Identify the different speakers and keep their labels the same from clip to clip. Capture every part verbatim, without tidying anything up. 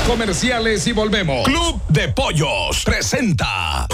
Speaker 1: comerciales y volvemos.
Speaker 2: Club de Pollos presenta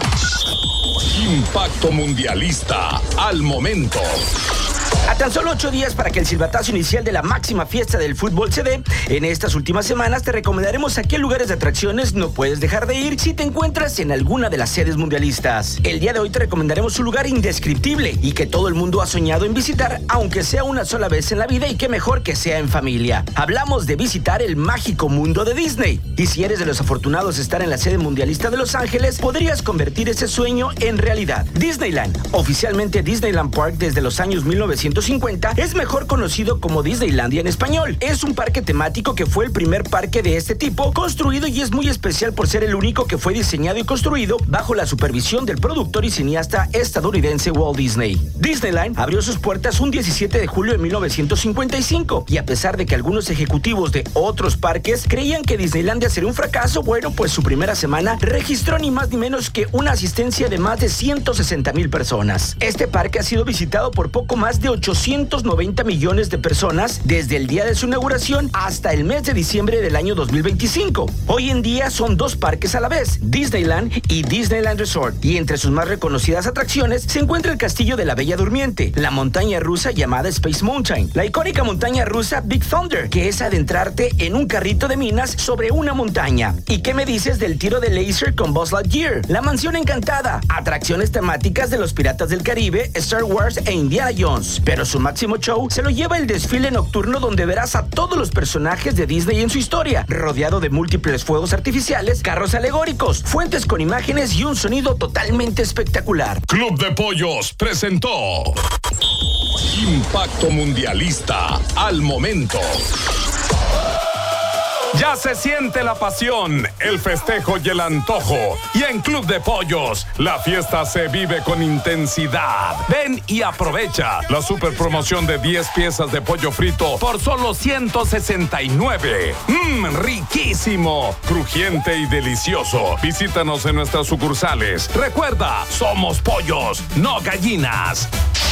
Speaker 2: Impacto Mundialista al momento.
Speaker 3: A tan solo ocho días para que el silbatazo inicial de la máxima fiesta del fútbol se dé, en estas últimas semanas te recomendaremos a qué lugares de atracciones no puedes dejar de ir si te encuentras en alguna de las sedes mundialistas. El día de hoy te recomendaremos un lugar indescriptible y que todo el mundo ha soñado en visitar, aunque sea una sola vez en la vida, y qué mejor que sea en familia. Hablamos de visitar el mágico mundo de Disney. Y si eres de los afortunados de estar en la sede mundialista de Los Ángeles, podrías convertir ese sueño en realidad. Disneyland, oficialmente Disneyland Park desde los años mil novecientos cincuenta, es mejor conocido como Disneylandia en español. Es un parque temático que fue el primer parque de este tipo construido y es muy especial por ser el único que fue diseñado y construido bajo la supervisión del productor y cineasta estadounidense Walt Disney. Disneyland abrió sus puertas un diecisiete de julio de mil novecientos cincuenta y cinco y a pesar de que algunos ejecutivos de otros parques creían que Disneylandia sería un fracaso, bueno, pues su primera semana registró ni más ni menos que una asistencia de más de ciento sesenta mil personas. Este parque ha sido visitado por poco más de ochocientos noventa millones de personas desde el día de su inauguración hasta el mes de diciembre del año dos mil veinticinco. Hoy en día son dos parques a la vez, Disneyland y Disneyland Resort, y entre sus más reconocidas atracciones se encuentra el Castillo de la Bella Durmiente, la montaña rusa llamada Space Mountain, la icónica montaña rusa Big Thunder, que es adentrarte en un carrito de minas sobre una montaña. ¿Y qué me dices del tiro de láser con Buzz Lightyear? La Mansión Encantada, atracciones temáticas de los Piratas del Caribe, Star Wars e Indiana Jones. Pero su máximo show se lo lleva el desfile nocturno, donde verás a todos los personajes de Disney en su historia, rodeado de múltiples fuegos artificiales, carros alegóricos, fuentes con imágenes y un sonido totalmente espectacular.
Speaker 2: Club de Pollos presentó Impacto Mundialista al momento. Ya se siente la pasión, el festejo y el antojo. Y en Club de Pollos, la fiesta se vive con intensidad. Ven y aprovecha la super promoción de diez piezas de pollo frito por solo ciento sesenta y nueve. ¡Mmm! ¡Riquísimo! Crujiente y delicioso. Visítanos en nuestras sucursales. Recuerda, somos pollos, no gallinas.